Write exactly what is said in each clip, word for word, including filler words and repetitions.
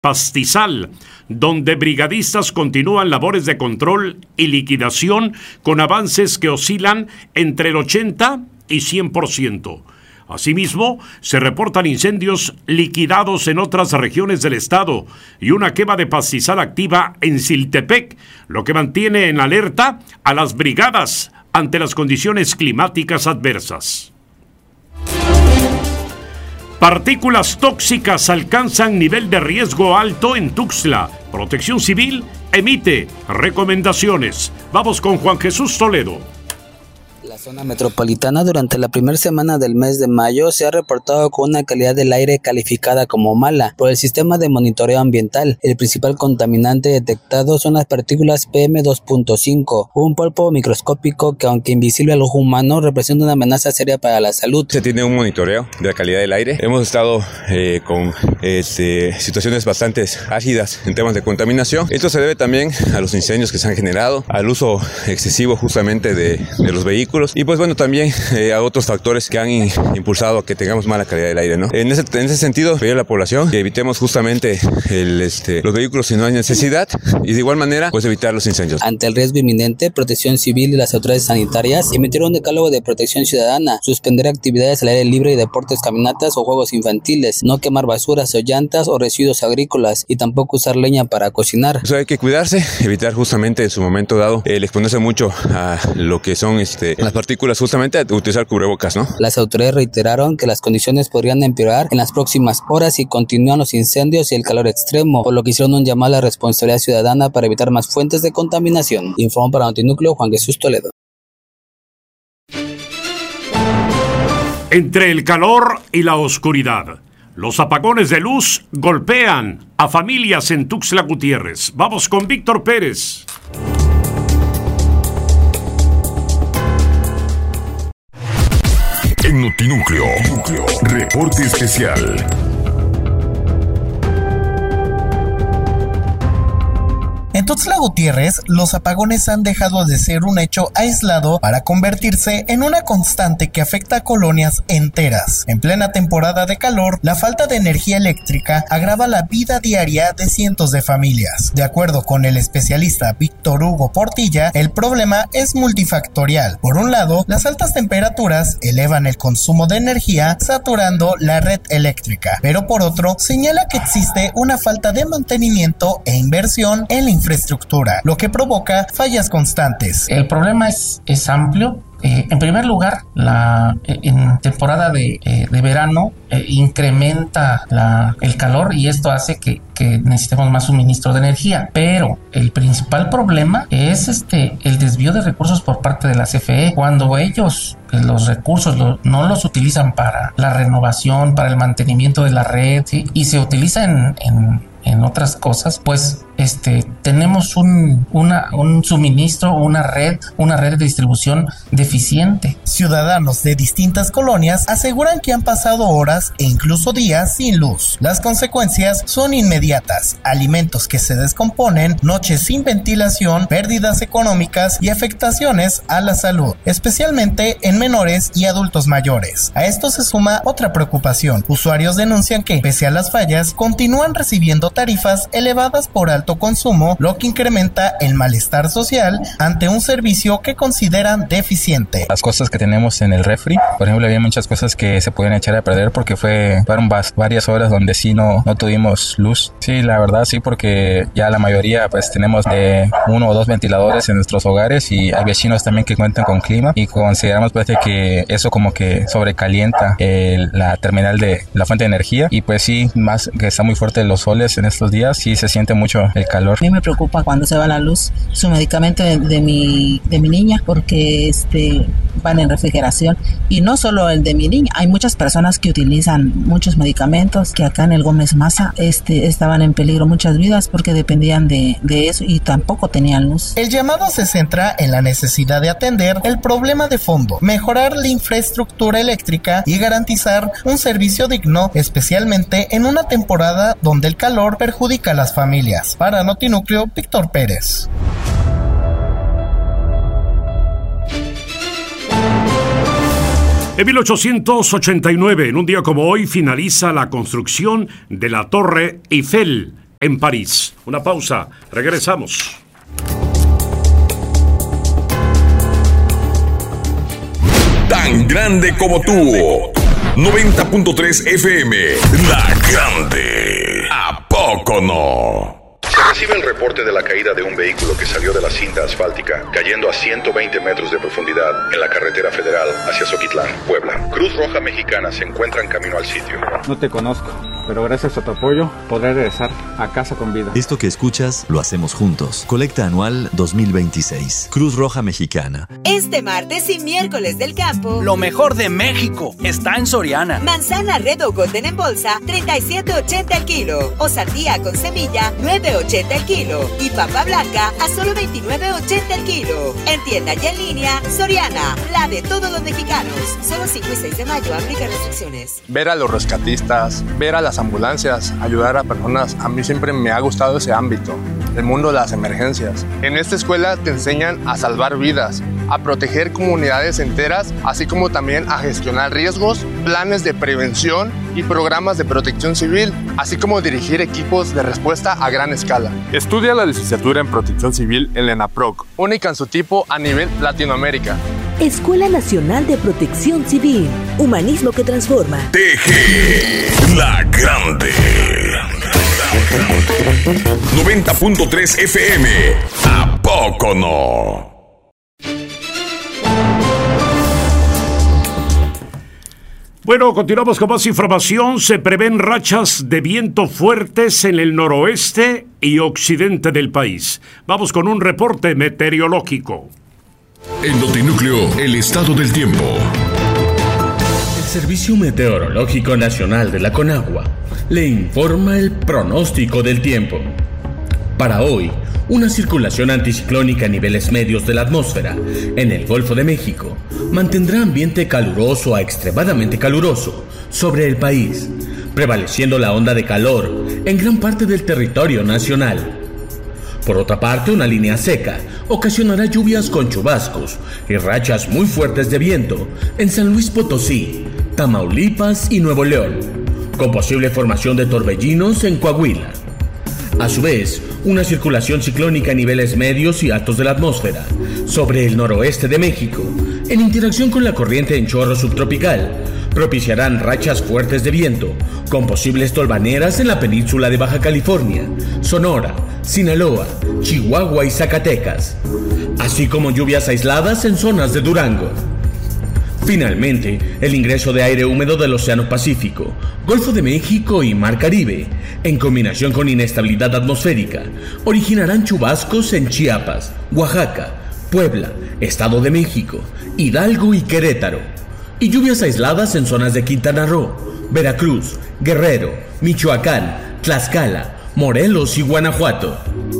Pastizal, donde brigadistas continúan labores de control y liquidación con avances que oscilan entre el ochenta y cien por ciento. Asimismo, se reportan incendios liquidados en otras regiones del estado y una quema de pastizal activa en Siltepec, lo que mantiene en alerta a las brigadas ante las condiciones climáticas adversas. Partículas tóxicas alcanzan nivel de riesgo alto en Tuxtla. Protección Civil emite recomendaciones. Vamos con Juan Jesús Toledo. La zona metropolitana durante la primera semana del mes de mayo se ha reportado con una calidad del aire calificada como mala por el sistema de monitoreo ambiental. El principal contaminante detectado son las partículas P M dos punto cinco, un polvo microscópico que, aunque invisible al ojo humano, representa una amenaza seria para la salud. Se tiene un monitoreo de la calidad del aire. Hemos estado eh, con este, situaciones bastante ácidas en temas de contaminación. Esto se debe también a los incendios que se han generado, al uso excesivo justamente de, de los vehículos. Y pues bueno, también eh, a otros factores que han in, impulsado a que tengamos mala calidad del aire, ¿no? En ese, en ese sentido, pedir a la población que evitemos justamente el, este, los vehículos si no hay necesidad y de igual manera, pues evitar los incendios. Ante el riesgo inminente, Protección Civil y las autoridades sanitarias emitieron un decálogo de protección ciudadana: suspender actividades al aire libre y deportes, caminatas o juegos infantiles, no quemar basuras o llantas o residuos agrícolas y tampoco usar leña para cocinar. Eso hay que cuidarse, evitar justamente en su momento dado el exponerse mucho a lo que son este las partículas, justamente a utilizar cubrebocas, ¿no? Las autoridades reiteraron que las condiciones podrían empeorar en las próximas horas si continúan los incendios y el calor extremo, por lo que hicieron un llamado a la responsabilidad ciudadana para evitar más fuentes de contaminación. Informó para Notinúcleo Juan Jesús Toledo. Entre el calor y la oscuridad, los apagones de luz golpean a familias en Tuxtla Gutiérrez. Vamos con Víctor Pérez. En Notinúcleo, reporte especial. En Tuxtla Gutiérrez, los apagones han dejado de ser un hecho aislado para convertirse en una constante que afecta a colonias enteras. En plena temporada de calor, la falta de energía eléctrica agrava la vida diaria de cientos de familias. De acuerdo con el especialista Víctor Hugo Portilla, el problema es multifactorial. Por un lado, las altas temperaturas elevan el consumo de energía, saturando la red eléctrica. Pero por otro, señala que existe una falta de mantenimiento e inversión en la infraestructura, lo que provoca fallas constantes. El problema es, es amplio. Eh, en primer lugar, la, eh, en temporada de, eh, de verano eh, incrementa la, el calor y esto hace que, que necesitemos más suministro de energía. Pero el principal problema es este, el desvío de recursos por parte de la C F E. Cuando ellos eh, los recursos lo, no los utilizan para la renovación, para el mantenimiento de la red, ¿sí? Y se utilizan en, en en otras cosas, pues este tenemos un, una, un suministro, una red, una red de distribución deficiente. Ciudadanos de distintas colonias aseguran que han pasado horas e incluso días sin luz. Las consecuencias son inmediatas: alimentos que se descomponen, noches sin ventilación, pérdidas económicas y afectaciones a la salud, especialmente en menores y adultos mayores. A esto se suma otra preocupación: usuarios denuncian que, pese a las fallas, continúan recibiendo tarifas elevadas por alto consumo, lo que incrementa el malestar social ante un servicio que consideran deficiente. Las cosas que tenemos en el refri, por ejemplo, había muchas cosas que se pueden echar a perder porque fue fueron varias horas donde sí no, no tuvimos luz. Sí, la verdad sí, porque ya la mayoría pues tenemos de uno o dos ventiladores en nuestros hogares y hay vecinos también que cuentan con clima y consideramos pues de que eso como que sobrecalienta el, la terminal de la fuente de energía y pues sí, más que está muy fuerte los soles en estos días, sí se siente mucho el calor. A mí me preocupa cuando se va la luz, su medicamento de, de mi de mi niña, porque este van en refrigeración y no solo el de mi niña, hay muchas personas que utilizan muchos medicamentos que acá en el Gómez Maza este estaban en peligro muchas vidas porque dependían de, de eso y tampoco tenían luz. El llamado se centra en la necesidad de atender el problema de fondo, mejorar la infraestructura eléctrica y garantizar un servicio digno, especialmente en una temporada donde el calor perjudica a las familias. Para Notinúcleo, Víctor Pérez. En mil ochocientos ochenta y nueve, en un día como hoy, finaliza la construcción de la Torre Eiffel en París. Una pausa, regresamos. Tan grande como tú. noventa punto tres F M. La Grande. ¿A poco no? Se recibe el reporte de la caída de un vehículo que salió de la cinta asfáltica, cayendo a ciento veinte metros de profundidad en la carretera federal hacia Zoquitlán, Puebla. Cruz Roja Mexicana se encuentra en camino al sitio. No te conozco, pero gracias a tu apoyo podré regresar a casa con vida. Esto que escuchas lo hacemos juntos. Colecta anual dos mil veintiséis. Cruz Roja Mexicana. Este martes y miércoles del campo, lo mejor de México está en Soriana. Manzana Red o Golden en bolsa, treinta y siete ochenta el kilo. O sandía con semilla, nueve ochenta el kilo. Y papa blanca a solo veintinueve ochenta el kilo. En tienda y en línea, Soriana, la de todos los mexicanos. Solo cinco y seis de mayo, aplica restricciones. Ver a los rescatistas, ver a las ambulancias, ayudar a personas, a mí siempre me ha gustado ese ámbito, el mundo de las emergencias. En esta escuela te enseñan a salvar vidas, a proteger comunidades enteras, así como también a gestionar riesgos, planes de prevención y programas de protección civil, así como dirigir equipos de respuesta a gran escala. Estudia la licenciatura en protección civil en la ENAPROC, única en su tipo a nivel Latinoamérica. Escuela Nacional de Protección Civil, humanismo que transforma. T G, La Grande. noventa punto tres F M. ¿A poco no? Bueno, continuamos con más información. Se prevén rachas de viento fuertes en el noroeste y occidente del país. Vamos con un reporte meteorológico. En Notinúcleo, el estado del tiempo. El Servicio Meteorológico Nacional de la Conagua le informa el pronóstico del tiempo. Para hoy, una circulación anticiclónica a niveles medios de la atmósfera en el Golfo de México mantendrá ambiente caluroso a extremadamente caluroso sobre el país, prevaleciendo la onda de calor en gran parte del territorio nacional. Por otra parte, una línea seca ocasionará lluvias con chubascos y rachas muy fuertes de viento en San Luis Potosí, Tamaulipas y Nuevo León, con posible formación de torbellinos en Coahuila. A su vez, una circulación ciclónica a niveles medios y altos de la atmósfera sobre el noroeste de México, en interacción con la corriente en chorro subtropical, propiciarán rachas fuertes de viento, con posibles tolvaneras en la península de Baja California, Sonora, Sinaloa, Chihuahua y Zacatecas, así como lluvias aisladas en zonas de Durango. Finalmente, el ingreso de aire húmedo del Océano Pacífico, Golfo de México y Mar Caribe, en combinación con inestabilidad atmosférica, originarán chubascos en Chiapas, Oaxaca, Puebla, Estado de México, Hidalgo y Querétaro, y lluvias aisladas en zonas de Quintana Roo, Veracruz, Guerrero, Michoacán, Tlaxcala, Morelos y Guanajuato.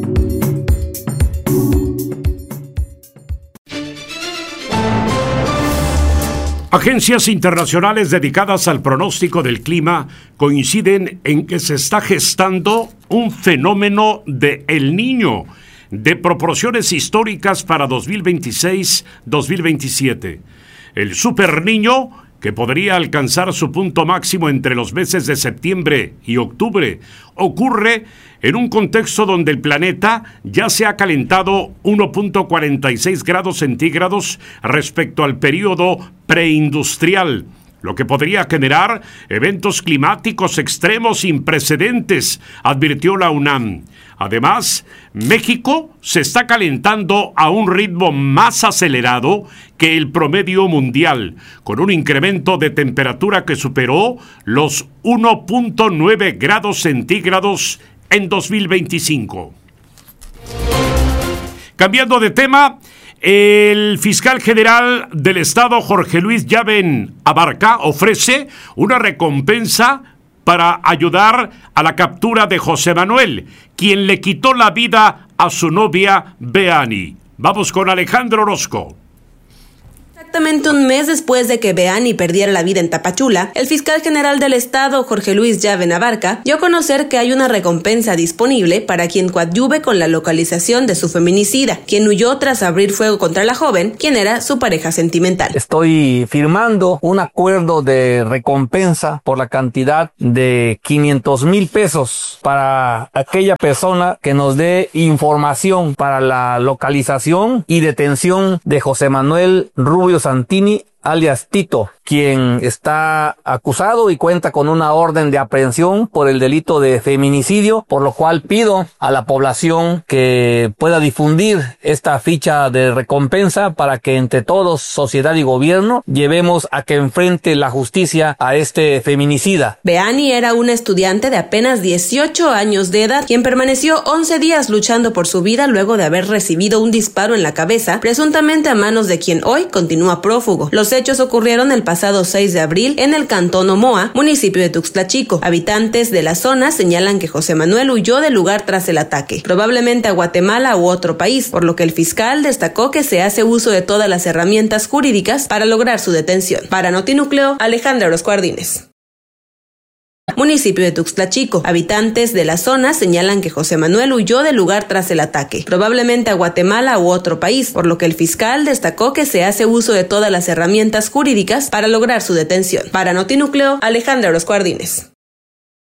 Agencias internacionales dedicadas al pronóstico del clima coinciden en que se está gestando un fenómeno de El Niño de proporciones históricas para dos mil veintiséis dos mil veintisiete. El Super Niño, que podría alcanzar su punto máximo entre los meses de septiembre y octubre, ocurre en un contexto donde el planeta ya se ha calentado uno punto cuarenta y seis grados centígrados respecto al período preindustrial, lo que podría generar eventos climáticos extremos sin precedentes, advirtió la UNAM. Además, México se está calentando a un ritmo más acelerado que el promedio mundial, con un incremento de temperatura que superó los uno punto nueve grados centígrados en dos mil veinticinco. Cambiando de tema, el fiscal general del Estado, Jorge Luis Llaven Abarca, ofrece una recompensa para ayudar a la captura de José Manuel, quien le quitó la vida a su novia Beani. Vamos con Alejandro Orozco. Exactamente un mes después de que Beani perdiera la vida en Tapachula, el fiscal general del estado, Jorge Luis Llave Navarca, dio a conocer que hay una recompensa disponible para quien coadyuve con la localización de su feminicida, quien huyó tras abrir fuego contra la joven, quien era su pareja sentimental. Estoy firmando un acuerdo de recompensa por la cantidad de quinientos mil pesos para aquella persona que nos dé información para la localización y detención de José Manuel Rubio Santini, alias Tito, quien está acusado y cuenta con una orden de aprehensión por el delito de feminicidio, por lo cual pido a la población que pueda difundir esta ficha de recompensa para que entre todos, sociedad y gobierno, llevemos a que enfrente la justicia a este feminicida. Beani era una estudiante de apenas dieciocho años de edad, quien permaneció once días luchando por su vida luego de haber recibido un disparo en la cabeza, presuntamente a manos de quien hoy continúa prófugo. Los hechos ocurrieron el pasado seis de abril en el cantón Omoa, municipio de Tuxtla Chico. Habitantes de la zona señalan que José Manuel huyó del lugar tras el ataque, probablemente a Guatemala u otro país, por lo que el fiscal destacó que se hace uso de todas las herramientas jurídicas para lograr su detención. Para Notinúcleo, Alejandra Orozco Ardínez. Municipio de Tuxtla Chico. Habitantes de la zona señalan que José Manuel huyó del lugar tras el ataque, probablemente a Guatemala u otro país, por lo que el fiscal destacó que se hace uso de todas las herramientas jurídicas para lograr su detención. Para Notinúcleo, Alejandra Orozco Ardínez.